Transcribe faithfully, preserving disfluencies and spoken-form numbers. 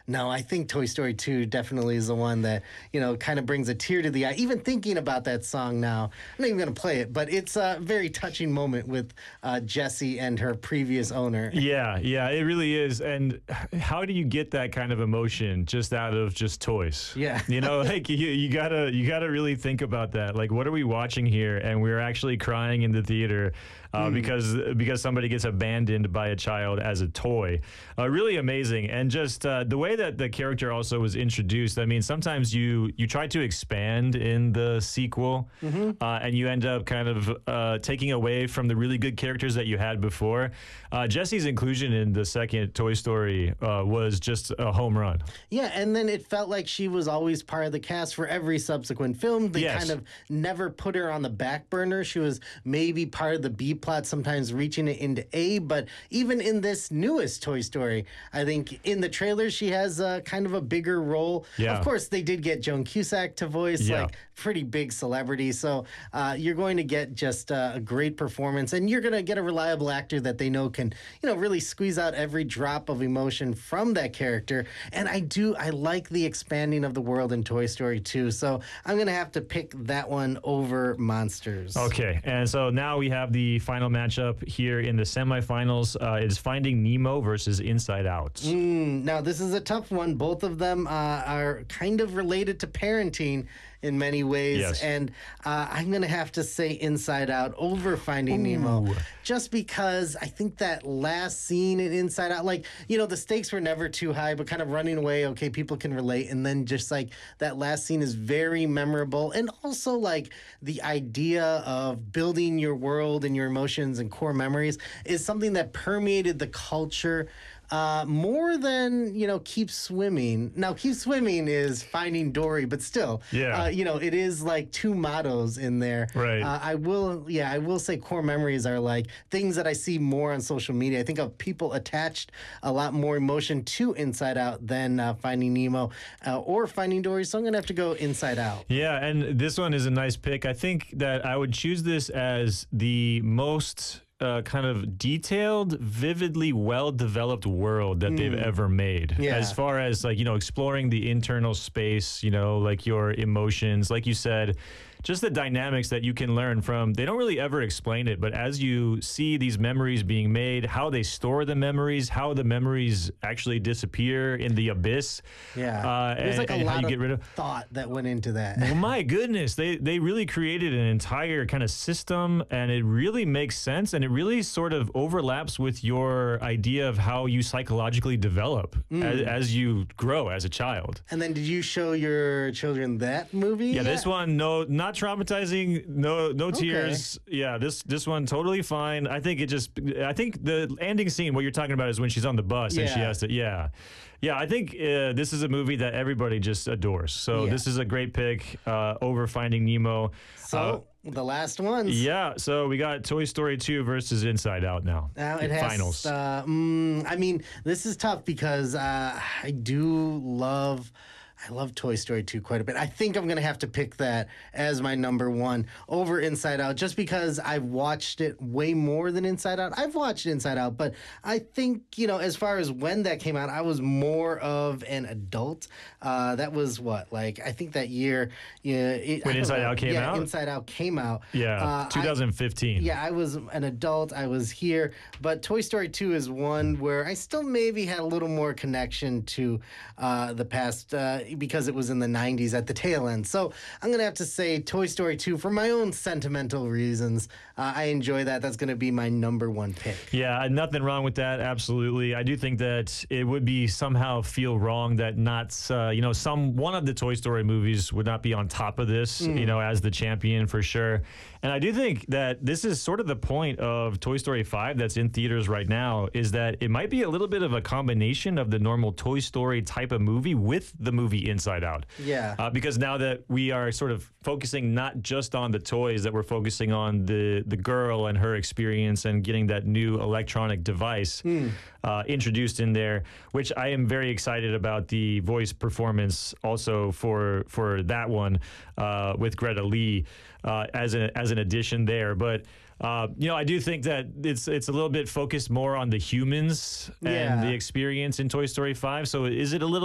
no, I think Toy Story two definitely is the one that, you know, kind of brings a tear to the eye. Even thinking about that song now, I'm not even going to play it, but it's a very touching moment with uh, Jessie and her previous owner. Yeah, yeah, it really is. And how do you get that kind of emotion just out of just toys? Yeah. You know, like you, you gotta you gotta really think about that. Like, what are we watching here? And we're actually crying in the theater uh, mm. because because somebody gets abandoned by a child as a toy. Uh, really amazing. And just uh, the way that the character also was introduced. I mean, sometimes you you try to expand in the sequel, mm-hmm. uh, and you end up kind of uh, taking away from the really good characters that you had before. Uh, Jessie's inclusion in the second Toy Story uh, was just a home run. Yeah, and then it felt like she was always part of the cast for every subsequent film. They yes. kind of never put her on the back burner. She was maybe part of the B plot, sometimes reaching it into A, but even in this newest Toy Story, I think in the trailer she has uh, kind of a bigger role. Yeah. Of course, they did get Joan Cusack to voice, yeah. like pretty big celebrity, so uh, you're going to get just uh, a great performance, and you're going to get a reliable actor that they know can, you know, really squeeze out every drop of emotion from that character. And I do, I like the expanding of the world in Toy Story two, so I'm going to have to pick that one over Monsters. Okay, and so now we have the final matchup here in the semifinals. Uh, it's Finding Nemo versus Inside Out. Mm, now, this is a tough one. Both of them uh, are kind of related to parenting in many ways, yes. and uh, I'm going to have to say Inside Out over Finding Ooh. Nemo, just because I think that last scene in Inside Out, like, you know, the stakes were never too high, but kind of running away, okay, people can relate, and then just like that last scene is very memorable, and also like the idea of building your world and your emotions and core memories is something that permeated the culture Uh, more than, you know, Keep Swimming. Now, Keep Swimming is Finding Dory, but still, yeah. uh, you know, it is like two mottos in there. Right. Uh, I will, yeah, I will say core memories are like things that I see more on social media. I think of people attached a lot more emotion to Inside Out than uh, Finding Nemo uh, or Finding Dory, so I'm going to have to go Inside Out. Yeah, and this one is a nice pick. I think that I would choose this as the most Uh, kind of detailed, vividly well-developed world that mm. they've ever made. Yeah. As far as like, you know, exploring the internal space, you know, like your emotions, like you said, just the dynamics that you can learn from. They don't really ever explain it, but as you see these memories being made, how they store the memories, how the memories actually disappear in the abyss. Yeah, uh, there's and, like a and lot how you of get rid of thought that went into that. Well, my goodness, they they really created an entire kind of system, and it really makes sense, and it really sort of overlaps with your idea of how you psychologically develop mm. as, as you grow as a child. And then, did you show your children that movie? Yeah, yet? this one, no, not traumatizing, no, no Okay. tears. Yeah, this this one totally fine. I think it just, I think the ending scene, what you're talking about, is when she's on the bus yeah. and she has to, yeah. Yeah, I think uh, this is a movie that everybody just adores. So yeah. this is a great pick uh, over Finding Nemo. So uh, the last ones. Yeah, so we got Toy Story two versus Inside Out now. Now it has. Finals. Uh, mm, I mean, this is tough because uh, I do love. I love Toy Story two quite a bit. I think I'm going to have to pick that as my number one over Inside Out, just because I've watched it way more than Inside Out. I've watched Inside Out, but I think, you know, as far as when that came out, I was more of an adult. Uh, that was what, like, I think that year. Yeah, it, when Inside know, Out came yeah, out? Inside Out came out. Yeah, uh, twenty fifteen. I, yeah, I was an adult. I was here. But Toy Story two is one where I still maybe had a little more connection to uh, the past. Uh, because it was in the nineties at the tail end. So I'm going to have to say Toy Story two for my own sentimental reasons. Uh, I enjoy that. That's going to be my number one pick. Yeah, nothing wrong with that. Absolutely. I do think that it would be somehow feel wrong that not, uh, you know, some one of the Toy Story movies would not be on top of this, mm. you know, as the champion for sure. And I do think that this is sort of the point of Toy Story five that's in theaters right now, is that it might be a little bit of a combination of the normal Toy Story type of movie with the movie Inside Out. Yeah. Uh, because now that we are sort of focusing not just on the toys, that we're focusing on the, the girl and her experience and getting that new electronic device mm. uh, introduced in there, which I am very excited about the voice performance also for for that one uh, with Greta Lee uh, as, a, as an addition there. But Uh, you know, I do think that it's it's a little bit focused more on the humans and yeah. the experience in Toy Story five. So is it a little